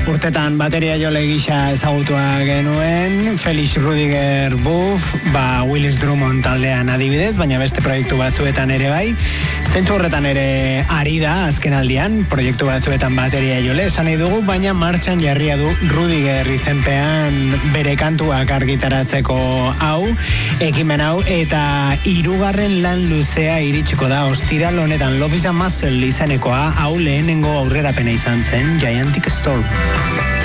Urtetan bateria jole gisa ezagutua genuen, Felix Rudiger Buff, Willis Drummond taldean adibidez, baina beste proiektu batzuetan ere bai. Zentzu horretan ere ari da azken aldian, proiektu batzuetan bateria jole esan nahi dugu, baina martxan jarria du Rudiger izenpean bere kantuak argitaratzeko ekimen hau, eta 3. lan luzea iritsiko da ostiral honetan. Love is a Muscle izanekoa, hau lehenengo aurrerapena izan zen, Gigantic Storm.